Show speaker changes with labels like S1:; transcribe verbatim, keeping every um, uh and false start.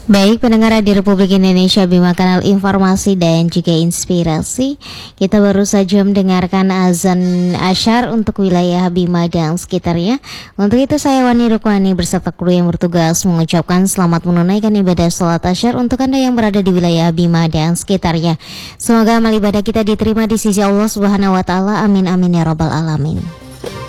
S1: Baik pendengar di Republik Indonesia, Bima Kanal Informasi dan juga Inspirasi. Kita baru saja mendengarkan azan asyar untuk wilayah Bima dan sekitarnya. Untuk itu saya Wani Rukwani beserta kru yang bertugas mengucapkan selamat menunaikan ibadah sholat asyar untuk Anda yang berada di wilayah Bima dan sekitarnya. Semoga amal ibadah kita diterima di sisi Allah Subhanahu wa taala. Amin amin ya rabbal alamin.